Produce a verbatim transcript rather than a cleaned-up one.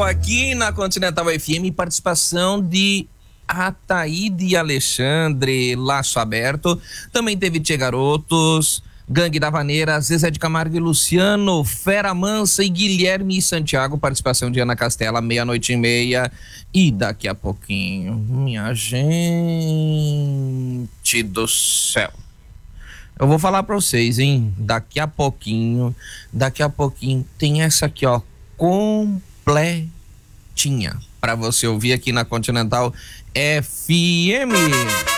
Continental aqui na Continental F M, participação de Ataíde e Alexandre, Laço Aberto. Também teve Tchê Garotos, Gangue da Vaneira, Zezé de Camargo e Luciano, Fera Mansa e Guilherme e Santiago, participação de Ana Castela, meia-noite e meia. E daqui a pouquinho, minha gente do céu, eu vou falar pra vocês, hein? Daqui a pouquinho, daqui a pouquinho, tem essa aqui, ó, completinha, pra você ouvir aqui na Continental F M.